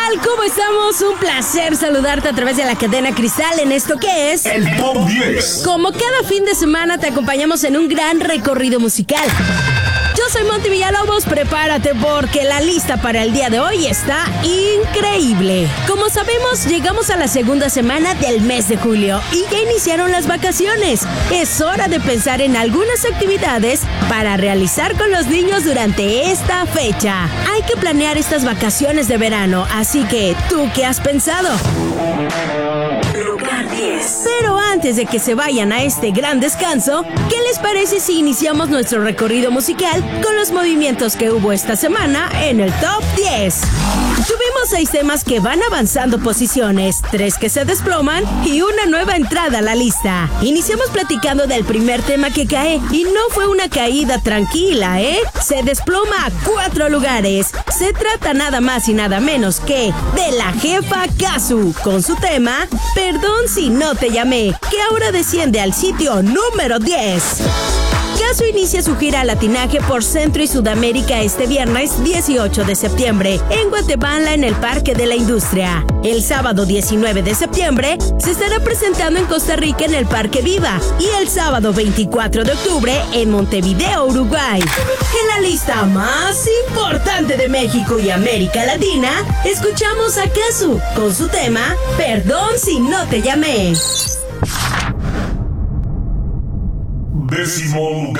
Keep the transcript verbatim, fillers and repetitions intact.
tal? ¿Cómo estamos? Un placer saludarte a través de la cadena Cristal en esto que es el Top diez. Como cada fin de semana te acompañamos en un gran recorrido musical. Yo soy Monty Villalobos, prepárate porque la lista para el día de hoy está increíble. Como sabemos, llegamos a la segunda semana del mes de julio y ya iniciaron las vacaciones. Es hora de pensar en algunas actividades para realizar con los niños durante esta fecha. Hay que planear estas vacaciones de verano, así que, ¿tú qué has pensado? Lugar diez. Pero antes de que se vayan a este gran descanso, ¿qué les parece si iniciamos nuestro recorrido musical con los movimientos que hubo esta semana en el Top diez? Tuvimos seis temas que van avanzando posiciones, tres que se desploman y una nueva entrada a la lista. Iniciamos platicando del primer tema que cae y no fue una caída tranquila, ¿eh? Se desploma a cuatro lugares. Se trata nada más y nada menos que de la jefa Kazu con su tema Perdón si no te llamé, que ahora desciende al sitio número diez. Kazu inicia su gira latinaje por Centro y Sudamérica este viernes dieciocho de septiembre en Guatemala en el Parque de la Industria. El sábado diecinueve de septiembre se estará presentando en Costa Rica en el Parque Viva y el sábado veinticuatro de octubre en Montevideo, Uruguay. En la lista más importante de México y América Latina, escuchamos a Kazu con su tema Perdón si no te llamé. Décimo lugar.